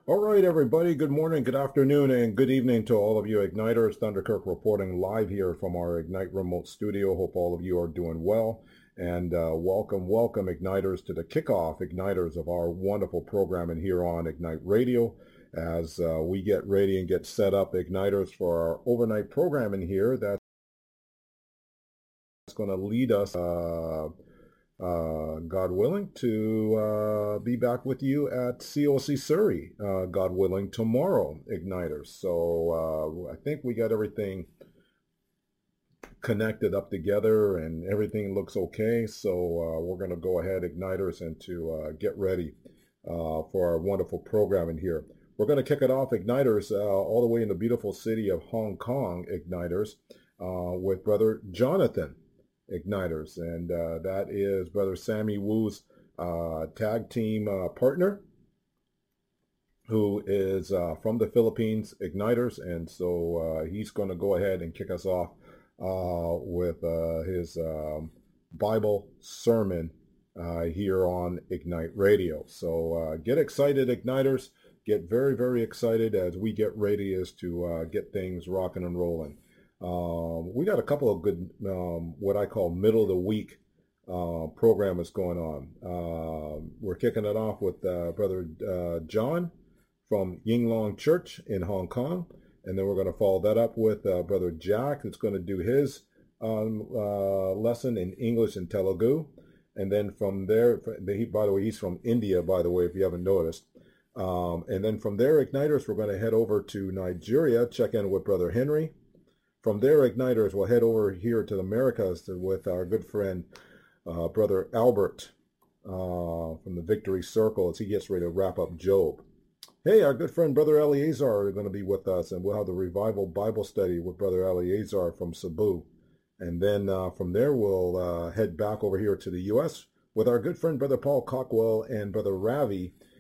All right, everybody. Good morning, good afternoon, and good evening to all of you Igniters. Thunderkirk reporting live here from our Ignite remote studio. Hope all of you are doing well. And welcome, Igniters, to the kickoff Igniters of our wonderful programming here on Ignite Radio. As we get ready and get set up, Igniters, for our overnight programming here that's going to lead us God willing, to be back with you at COC Surrey, God willing, tomorrow, Igniters. So I think we got everything connected up together and everything looks okay. So we're going to go ahead, Igniters, and to get ready for our wonderful programming here. We're going to kick it off, Igniters, all the way in the beautiful city of Hong Kong, Igniters, with Brother Jonathan. Igniters, and that is Brother Sammy Wu's tag team partner, who is from the Philippines, Igniters, and so he's going to go ahead and kick us off with his Bible sermon here on Ignite Radio. So get excited, Igniters. Get very, very excited as we get ready as to get things rocking and rolling. We got a couple of good, what I call middle of the week programmers going on. We're kicking it off with Brother John from Yinglong Church in Hong Kong. And then we're going to follow that up with Brother Jack, who's going to do his lesson in English and Telugu. And then from there, by the way, he's from India, by the way, if you haven't noticed. And then from there, Igniters, we're going to head over to Nigeria, check in with Brother Henry. From there, Igniters, we'll head over here to the Americas with our good friend, Brother Albert from the Victory Circle, as he gets ready to wrap up Job. Hey, our good friend, Brother Eleazar, are going to be with us, and we'll have the Revival Bible Study with Brother Eleazar from Cebu. And then from there, we'll head back over here to the U.S. with our good friend, Brother Paul Cockwell and Brother Ravi